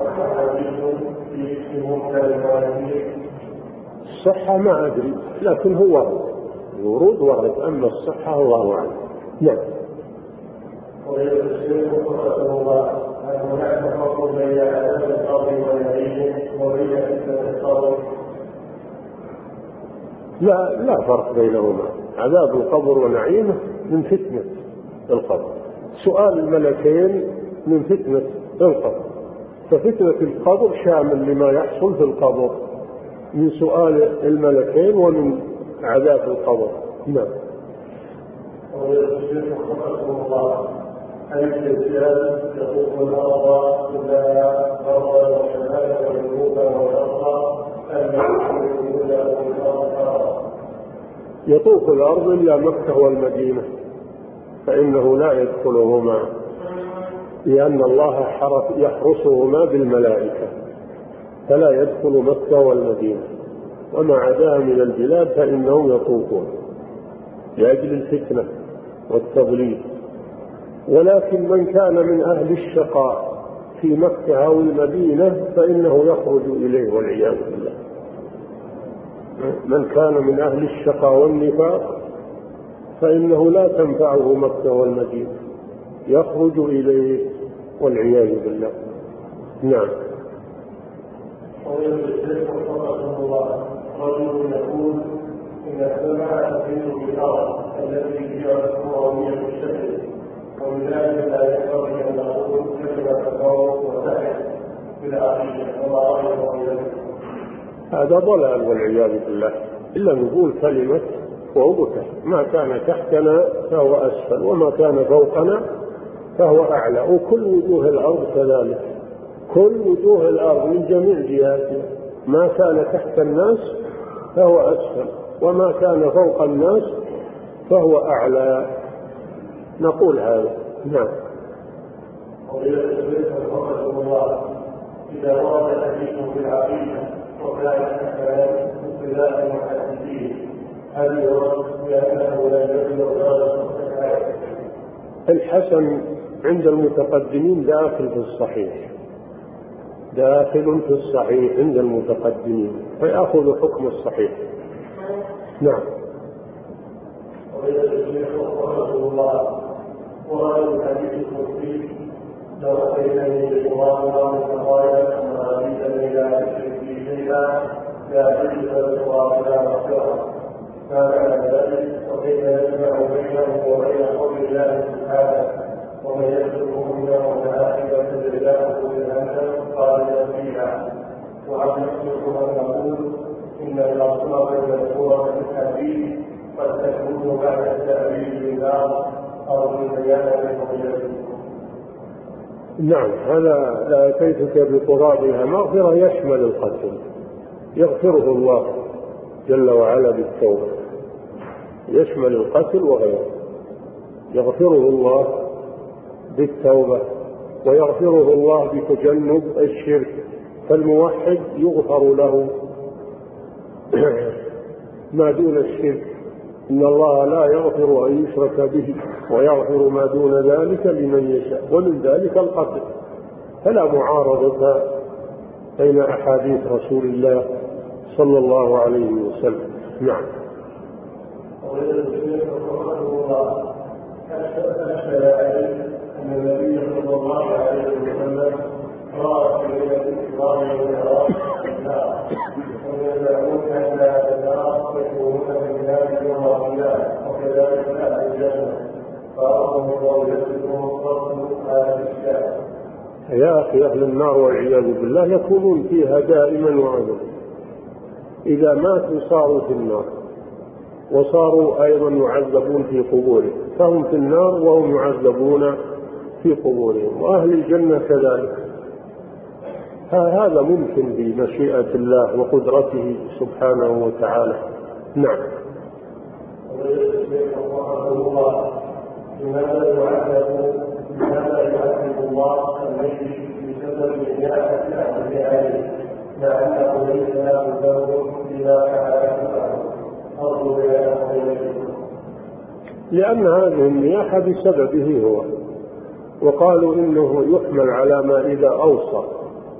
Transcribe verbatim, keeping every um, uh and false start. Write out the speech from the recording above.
الصحة ما أدري، لكن هو الورود ورد، أما الصحة الله أعلم. نعم. لا لا فرق بينهما، عذاب القبر ونعيمه من فتنة القبر، سؤال الملكين من فتنة القبر، ففتنة القبر شامل لما يحصل في القبر من سؤال الملكين ومن عذاب القبر. نعم. يطوف الأرض إلا مكة والمدينة فإنه لا يدخلهما، لأن الله يحرسهما بالملائكة، فلا يدخل مكة والمدينة، وما عداها من البلاد فإنهم يطوفون لأجل الفتنة والتضليل. ولكن من كان من أهل الشقاء في مكة أو المدينة فإنه يخرج إليه والعياذ بالله. من كان من أهل الشقاء والنفاق فإنه لا تنفعه مكة والمدينة، يخرج إليه والعياذ بالله. نعم. رجل يقول إن السماء تزيد بالأرض التي هي كروية الشكل، ولذلك لا ينبغي أن نقول كلمة القول وتحت بالعقيدة وما رأيه ذلك. هذا ضلال والعياذ بالله، إلا نقول كلمة فوق تحت، ما كان تحتنا فهو أسفل، وما كان فوقنا فهو أعلى، وكل وجوه الأرض كذلك، كل وجوه الأرض من جميع جهاتها، ما كان تحت الناس فهو أسفل، وما كان فوق الناس فهو أعلى، نقول هذا. نعم. إذا ورد الحديث بالعقيدة وكان ابتلاء المحدثين هل يرد بأنه لا يجوز درجة الحسن عند المتقدمين داخل في الصحيح، داخل في الصحيح عند المتقدمين، فيأخذ حكم الصحيح. نعم. وإذا الشيخ رحمه الله ورد الحديث الكرسي لو أتيتني بالقرآن والقضايا ومرابيد إلى الشرك شيئا لا تجد بالقرآن لا مغفرة، فمعنى ذلك وكيف يجمع بينه وبين قول الله سبحانه ومن يسلكه منه الملائكة رجاله بالهمزة قال فيها، وعن يسلكه أن نقول إن الأصنام المذكورة في الحديث قد تكون بعد التأويل بالنار أو بالبيان بالمغيرة. نعم. هذا لا أتيتك بقرابها مغفرة يشمل القتل، يغفره الله جل وعلا بالتوبة، يشمل القتل وغيره، يغفره الله بالتوبة ويغفره الله بتجنب الشرك، فالموحد يغفر له ما دون الشرك، إن الله لا يغفر أن يشرك به ويغفر ما دون ذلك لمن يشاء، ومن ذلك القتل، فلا معارضة بين أحاديث رسول الله صلى الله عليه وسلم. نعم. أن النبي صلى الله عليه وسلم رأى في ليلة الإسراء والمعراج النار، ويزعمون أن هذا النار يكونون في النار يوم القيامة، وكذلك أهل الجنة، فأرضهم الله يسلكهم الصرف هذا الإسلام. يا أخي، أهل النار والعياذ بالله يكونون فيها دائما وأبدا، إذا ماتوا صاروا في النار، وصاروا أيضا يعذبون في قبورهم، فهم في النار وهم يعذبون في قبورهم، وأهل الجنة كذلك. هذا ممكن بمشيئة الله وقدرته سبحانه وتعالى. نعم. لماذا يعذب لماذا يعذب الله الميت بسبب نعمة أهل عليه مع أنه ليس له ذنب إلا فعله أرجو بيانه؟ لأن هذه النياحة بسببه هو، وقالوا إنه يحمل على ما إذا أوصى